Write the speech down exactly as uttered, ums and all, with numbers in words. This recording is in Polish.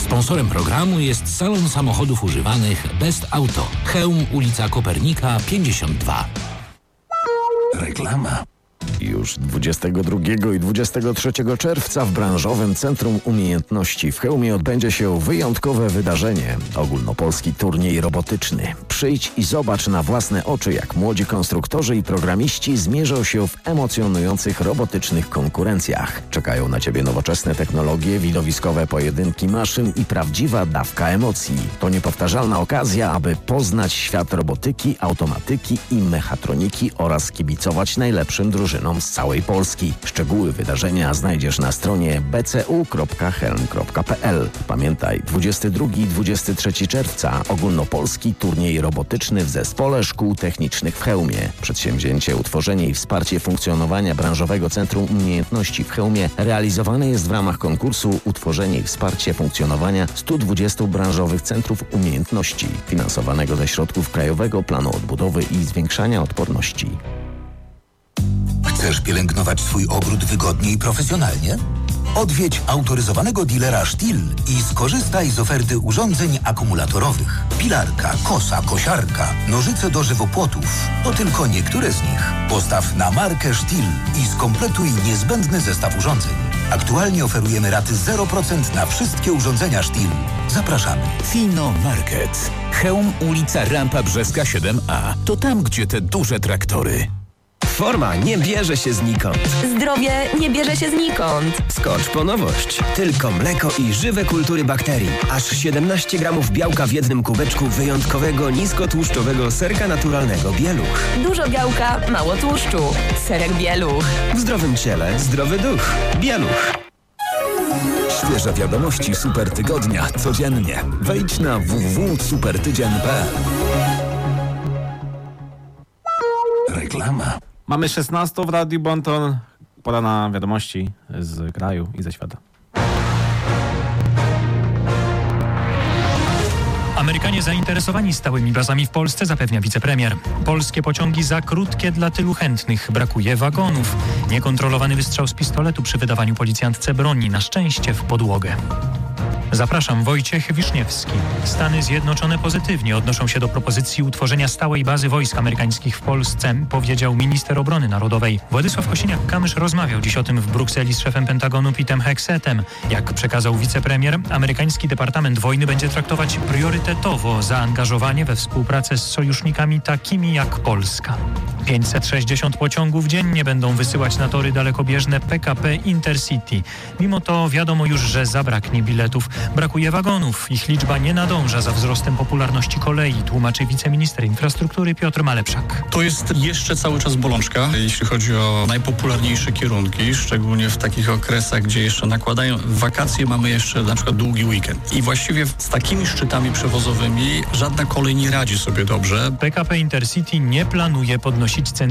Sponsorem programu jest salon samochodów używanych Best Auto. Chełm, ulica Kopernika pięćdziesiąt dwa. Reklama. Już dwudziestego drugiego i dwudziestego trzeciego czerwca w branżowym Centrum Umiejętności w Chełmie odbędzie się wyjątkowe wydarzenie. Ogólnopolski turniej robotyczny. Przyjdź i zobacz na własne oczy, jak młodzi konstruktorzy i programiści zmierzą się w emocjonujących robotycznych konkurencjach. Czekają na Ciebie nowoczesne technologie, widowiskowe pojedynki maszyn i prawdziwa dawka emocji. To niepowtarzalna okazja, aby poznać świat robotyki, automatyki i mechatroniki oraz kibicować najlepszym drużynom z całej Polski. Szczegóły wydarzenia znajdziesz na stronie b c u kropka helm kropka p l. Pamiętaj, dwudziestego drugiego i dwudziestego trzeciego czerwca ogólnopolski turniej robotyczny w Zespole Szkół Technicznych w Chełmie. Przedsięwzięcie, utworzenie i wsparcie funkcjonowania branżowego Centrum Umiejętności w Chełmie realizowane jest w ramach konkursu Utworzenie i wsparcie funkcjonowania stu dwudziestu branżowych centrów umiejętności, finansowanego ze środków Krajowego Planu Odbudowy i Zwiększania Odporności. Chcesz pielęgnować swój ogród wygodnie i profesjonalnie? Odwiedź autoryzowanego dealera Stihl i skorzystaj z oferty urządzeń akumulatorowych. Pilarka, kosa, kosiarka, nożyce do żywopłotów. To tylko niektóre z nich. Postaw na markę Stihl i skompletuj niezbędny zestaw urządzeń. Aktualnie oferujemy raty zero procent na wszystkie urządzenia Stihl. Zapraszamy. Fino Market. Chełm, ulica Rampa Brzeska siedem a. To tam, gdzie te duże traktory. Forma nie bierze się znikąd. Zdrowie nie bierze się znikąd. Skocz po nowość. Tylko mleko i żywe kultury bakterii. Aż siedemnaście gramów białka w jednym kubeczku wyjątkowego, niskotłuszczowego serka naturalnego Bieluch. Dużo białka, mało tłuszczu. Serek Bieluch. W zdrowym ciele zdrowy duch. Bieluch. Świeże wiadomości Super Tygodnia codziennie. Wejdź na w w w kropka supertydzień kropka p l. Reklama. Mamy szesnastą w Radiu Bonton. Pora na wiadomości z kraju i ze świata. Amerykanie zainteresowani stałymi bazami w Polsce, zapewnia wicepremier. Polskie pociągi za krótkie dla tylu chętnych. Brakuje wagonów. Niekontrolowany wystrzał z pistoletu przy wydawaniu policjantce broni. Na szczęście w podłogę. Zapraszam, Wojciech Wiszniewski. Stany Zjednoczone pozytywnie odnoszą się do propozycji utworzenia stałej bazy wojsk amerykańskich w Polsce, powiedział minister obrony narodowej. Władysław Kosiniak-Kamysz rozmawiał dziś o tym w Brukseli z szefem Pentagonu Petem Hexetem. Jak przekazał wicepremier, amerykański Departament Wojny będzie traktować priorytetowo zaangażowanie we współpracę z sojusznikami takimi jak Polska. pięćset sześćdziesiąt pociągów dziennie będą wysyłać na tory dalekobieżne P K P Intercity. Mimo to wiadomo już, że zabraknie biletów. Brakuje wagonów. Ich liczba nie nadąża za wzrostem popularności kolei, tłumaczy wiceminister infrastruktury Piotr Malepszak. To jest jeszcze cały czas bolączka, jeśli chodzi o najpopularniejsze kierunki, szczególnie w takich okresach, gdzie jeszcze nakładają wakacje, mamy jeszcze na przykład długi weekend. I właściwie z takimi szczytami przewozowymi żadna kolej nie radzi sobie dobrze. P K P Intercity nie planuje podnosić cen